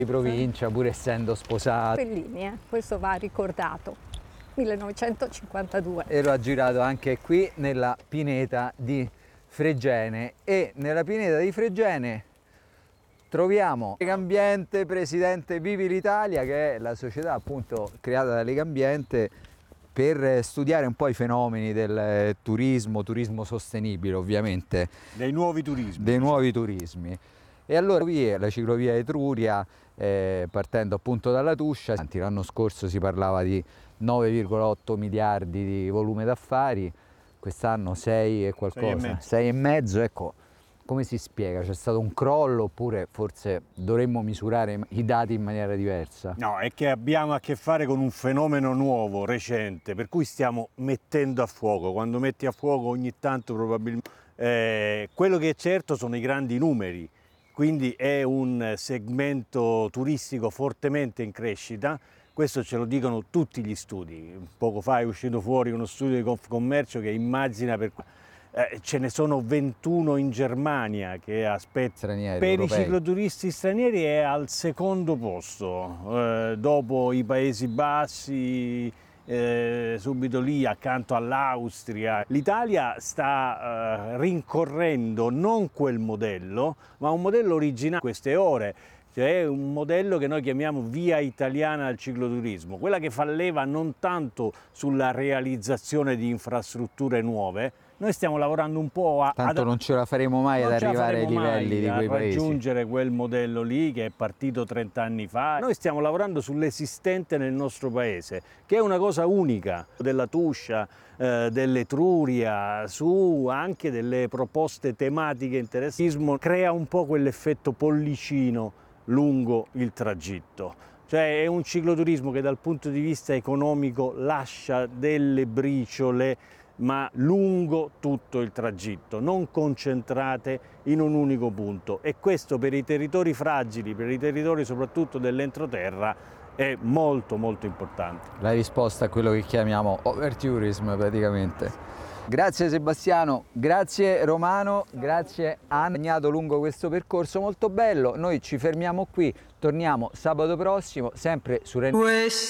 di provincia, pur essendo sposato. Bellini, questo va ricordato, 1952. E lo ha girato anche qui nella pineta di Fregene, e nella pineta di Fregene troviamo Legambiente, presidente Vivi l'Italia, che è la società appunto creata da Legambiente per studiare un po' i fenomeni del turismo sostenibile, ovviamente. Dei nuovi turismi. Dei nuovi turismi. E allora qui è la ciclovia Etruria, partendo appunto dalla Tuscia. L'anno scorso si parlava di 9,8 miliardi di volume d'affari, quest'anno 6 e qualcosa, 6,5, ecco. Come si spiega? C'è stato un crollo, oppure forse dovremmo misurare i dati in maniera diversa? No, è che abbiamo a che fare con un fenomeno nuovo, recente, per cui stiamo mettendo a fuoco. Quando metti a fuoco ogni tanto probabilmente... quello che è certo sono i grandi numeri, quindi è un segmento turistico fortemente in crescita. Questo ce lo dicono tutti gli studi. Poco fa è uscito fuori uno studio di Confcommercio che immagina ce ne sono 21 in Germania che aspettano. Per europei. I cicloturisti stranieri è al secondo posto, dopo i Paesi Bassi, subito lì accanto all'Austria. L'Italia sta rincorrendo non quel modello, ma un modello originale in queste ore. Cioè un modello che noi chiamiamo via italiana al cicloturismo, quella che fa leva non tanto sulla realizzazione di infrastrutture nuove. Noi stiamo lavorando un po' Tanto non ce la faremo mai ad arrivare ai livelli di quei paesi. Raggiungere quel modello lì che è partito 30 anni fa. Noi stiamo lavorando sull'esistente nel nostro paese, che è una cosa unica, della Tuscia, dell'Etruria, su anche delle proposte tematiche interessanti. Crea un po' quell'effetto pollicino lungo il tragitto. Cioè è un cicloturismo che dal punto di vista economico lascia delle briciole, ma lungo tutto il tragitto, non concentrate in un unico punto, e questo per i territori fragili, per i territori soprattutto dell'entroterra, è molto molto importante. La risposta a quello che chiamiamo overtourism praticamente. Grazie Sebastiano, grazie Romano, grazie Anna, segnato lungo questo percorso molto bello. Noi ci fermiamo qui, torniamo sabato prossimo, sempre su Ren.